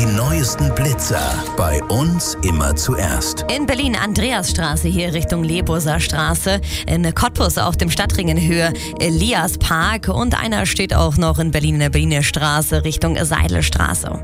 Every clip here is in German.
neuesten Blitzer bei uns immer zuerst. In Berlin Andreasstraße hier Richtung Leopoldser Straße. In Cottbus auf dem Stadtring in Höhe Eliaspark. Und einer steht auch noch in Berlin in der Berliner Straße Richtung Seidelstraße.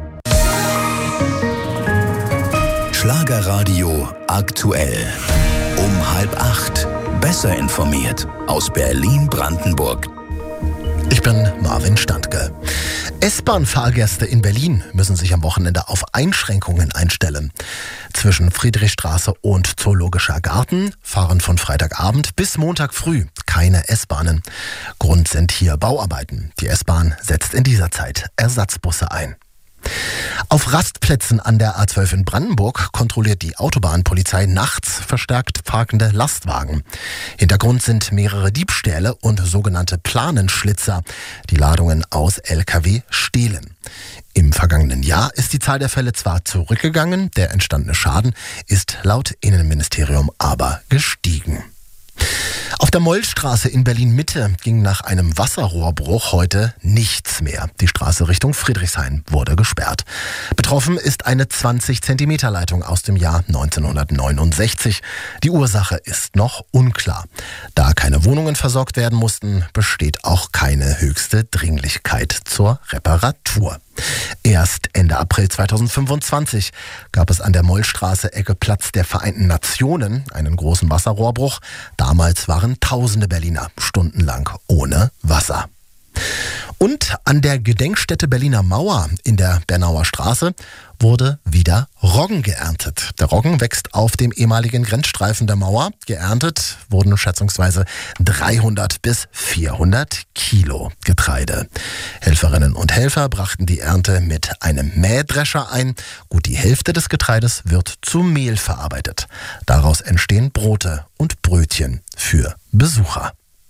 Schlagerradio aktuell. Um 7:30. Besser informiert aus Berlin-Brandenburg. Ich bin Marvin Standke. S-Bahn-Fahrgäste in Berlin müssen sich am Wochenende auf Einschränkungen einstellen. Zwischen Friedrichstraße und Zoologischer Garten fahren von Freitagabend bis Montag früh keine S-Bahnen. Grund sind hier Bauarbeiten. Die S-Bahn setzt in dieser Zeit Ersatzbusse ein. Auf Rastplätzen an der A12 in Brandenburg kontrolliert die Autobahnpolizei nachts verstärkt parkende Lastwagen. Hintergrund sind mehrere Diebstähle und sogenannte Planenschlitzer, die Ladungen aus Lkw stehlen. Im vergangenen Jahr ist die Zahl der Fälle zwar zurückgegangen, der entstandene Schaden ist laut Innenministerium aber gestiegen. Auf der Mollstraße in Berlin-Mitte ging nach einem Wasserrohrbruch heute nichts mehr. Die Straße Richtung Friedrichshain wurde gesperrt. Betroffen ist eine 20 Zentimeter Leitung aus dem Jahr 1969. Die Ursache ist noch unklar. Da keine Wohnungen versorgt werden mussten, besteht auch keine höchste Dringlichkeit zur Reparatur. Erst Ende April 2025 gab es an der Mollstraße Ecke Platz der Vereinten Nationen einen großen Wasserrohrbruch. Damals waren tausende Berliner stundenlang ohne Wasser. Und an der Gedenkstätte Berliner Mauer in der Bernauer Straße wurde wieder Roggen geerntet. Der Roggen wächst auf dem ehemaligen Grenzstreifen der Mauer. Geerntet wurden schätzungsweise 300 bis 400 Kilo Getreide. Helferinnen und Helfer brachten die Ernte mit einem Mähdrescher ein. Gut die Hälfte des Getreides wird zu Mehl verarbeitet. Daraus entstehen Brote und Brötchen für Besucher.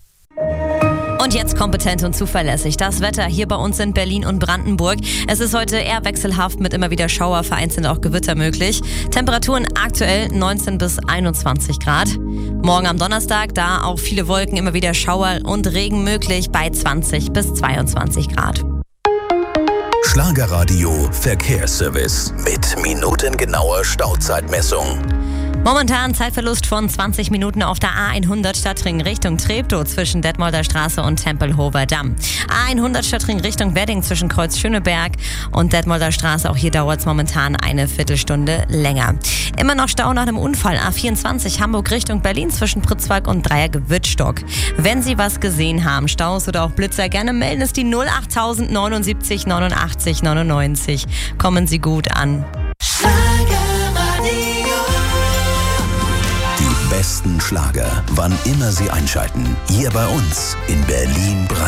Und jetzt kompetent und zuverlässig. Das Wetter hier bei uns in Berlin und Brandenburg. Es ist heute eher wechselhaft mit immer wieder Schauer, vereinzelt auch Gewitter möglich. Temperaturen aktuell 19 bis 21 Grad. Morgen am Donnerstag, da auch viele Wolken, immer wieder Schauer und Regen möglich bei 20 bis 22 Grad. Schlagerradio Verkehrsservice mit minutengenauer Stauzeitmessung. Momentan Zeitverlust von 20 Minuten auf der A100 Stadtring Richtung Treptow zwischen Detmolder Straße und Tempelhofer Damm. A100 Stadtring Richtung Wedding zwischen Kreuz Schöneberg und Detmolder Straße. Auch hier dauert es momentan eine Viertelstunde länger. Immer noch Stau nach einem Unfall. A24 Hamburg Richtung Berlin zwischen Pritzwalk und Dreieck-Wittstock. Wenn Sie was gesehen haben, Staus oder auch Blitzer, gerne melden es die 08000 79 89 99. Kommen Sie gut an. Die besten Schlager, wann immer Sie einschalten. Hier bei uns in Berlin-Brandenburg.